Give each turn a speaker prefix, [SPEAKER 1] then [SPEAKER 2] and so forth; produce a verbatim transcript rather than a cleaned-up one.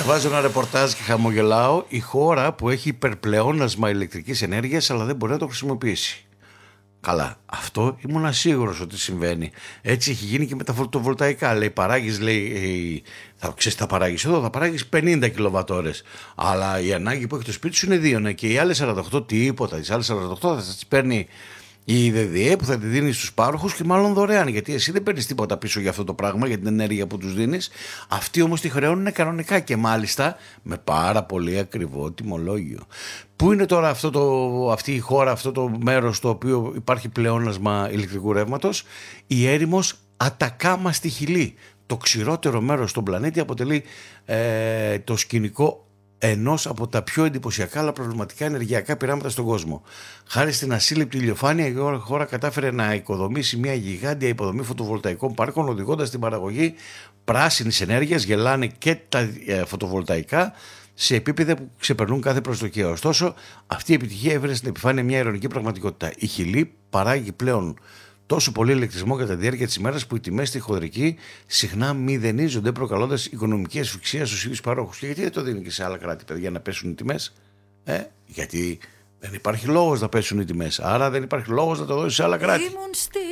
[SPEAKER 1] Διαβάζω ένα ρεπορτάζ και χαμογελάω. Η χώρα που έχει υπερπλεόνασμα ηλεκτρικής ενέργειας αλλά δεν μπορεί να το χρησιμοποιήσει. Καλά, αυτό ήμουν σίγουρος ότι συμβαίνει. Έτσι έχει γίνει και με τα φωτοβολταϊκά. Λέει, παράγεις, λέει, θα ξέρεις, θα παράγεις εδώ, θα παράγεις πενήντα κιλοβατόρες. Αλλά η ανάγκη που έχει το σπίτι σου είναι δύο, ναι, και οι άλλες σαράντα οκτώ τίποτα. Τις άλλες σαράντα οκτώ θα τις παίρνει η ΔΔΕ που θα τη δίνει στους πάροχους και μάλλον δωρεάν. Γιατί εσύ δεν παίρνεις τίποτα πίσω για αυτό το πράγμα, για την ενέργεια που τους δίνεις. Αυτοί όμως τη χρεώνουν κανονικά και μάλιστα με πάρα πολύ ακριβό τιμολόγιο. Πού είναι τώρα αυτό το, αυτή η χώρα, αυτό το μέρος στο οποίο υπάρχει πλεόνασμα ηλεκτρικού ρεύματος? Η έρημος Ατακάμα στη Χιλή. Το ξηρότερο μέρος στον πλανήτη, αποτελεί ε, το σκηνικό ενός από τα πιο εντυπωσιακά αλλά προβληματικά ενεργειακά πειράματα στον κόσμο. Χάρη στην ασύλληπτη ηλιοφάνεια, η χώρα κατάφερε να οικοδομήσει μια γιγάντια υποδομή φωτοβολταϊκών πάρκων, οδηγώντας την παραγωγή πράσινης ενέργειας, γελάνε και τα φωτοβολταϊκά, σε επίπεδα που ξεπερνούν κάθε προσδοκία. Ωστόσο, αυτή η επιτυχία έφερε στην επιφάνεια μια ειρωνική πραγματικότητα. Η Χιλή παράγει πλέον τόσο πολύ ηλεκτρισμό κατά τη διάρκεια της ημέρας που οι τιμές στη χοντρική συχνά μηδενίζονται, προκαλώντας οικονομική ασφυξία στους ίδιους παρόχους. Και γιατί δεν το δίνει και σε άλλα κράτη, παιδιά, να πέσουν οι τιμές? Ε, γιατί δεν υπάρχει λόγος να πέσουν οι τιμές. Άρα δεν υπάρχει λόγος να το δώσει σε άλλα κράτη.